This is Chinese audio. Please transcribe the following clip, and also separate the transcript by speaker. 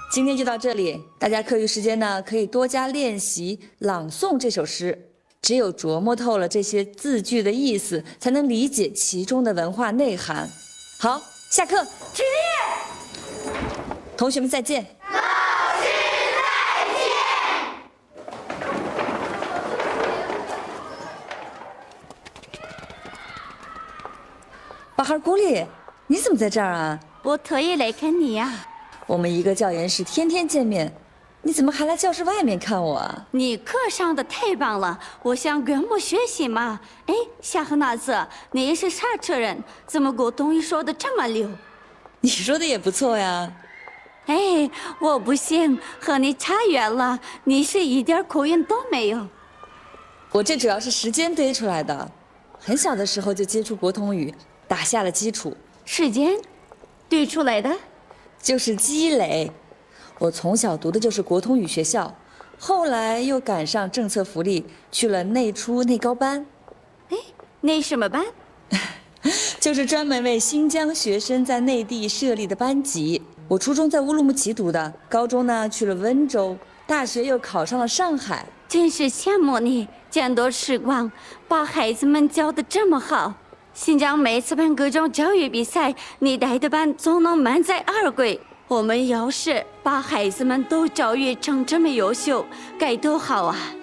Speaker 1: 今天就到这里，大家课余时间呢可以多加练习朗诵这首诗。只有琢磨透了这些字句的意思，才能理解其中的文化内涵。好，下课，
Speaker 2: 起立，
Speaker 1: 同学们再见。
Speaker 2: 老师再见。
Speaker 1: 巴哈尔古里，你怎么在这儿啊？
Speaker 3: 我特意来看你呀。
Speaker 1: 我们一个教研室天天见面，你怎么还来教室外面看我啊？
Speaker 3: 你课上的太棒了，我想跟我学习嘛。哎，夏赫纳子，你也是沙特人，怎么广东语说的这么溜？
Speaker 1: 你说的也不错呀。
Speaker 3: 哎，我不行，和你差远了，你是一点口音都没有。
Speaker 1: 我这主要是时间堆出来的，很小的时候就接触国通语，打下了基础。
Speaker 3: 时间堆出来的？
Speaker 1: 就是积累。我从小读的就是国通语学校，后来又赶上政策福利，去了内初内高班。
Speaker 3: 哎，内什么班？
Speaker 1: 就是专门为新疆学生在内地设立的班级。我初中在乌鲁木齐读的，高中呢去了温州，大学又考上了上海。
Speaker 3: 真是羡慕你，见多识广，把孩子们教得这么好。新疆每次办各种教育比赛，你带的班总能满载而归。我们要是把孩子们都教育成这么优秀，该多好啊！